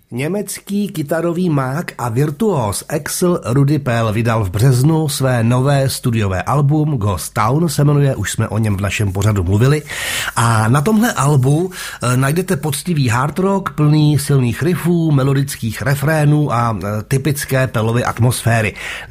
Německý kytarový mák a virtuóz Axel Rudi Pell vydal v březnu své nové studiové album Ghost Town se jmenuje, už jsme o něm v našem pořadu mluvili. A na tomhle albu najdete poctivý hard rock, plný silných riffů, melodických refrénů a typické Pellovy atmosféry.